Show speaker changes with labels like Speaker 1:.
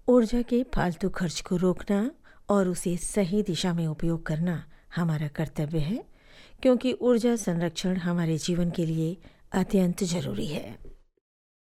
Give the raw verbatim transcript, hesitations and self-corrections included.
Speaker 1: ऊर्जा के फालतू खर्च को रोकना और उसे सही दिशा में उपयोग करना हमारा कर्तव्य है, क्योंकि ऊर्जा संरक्षण हमारे जीवन के लिए अत्यंत ज़रूरी है।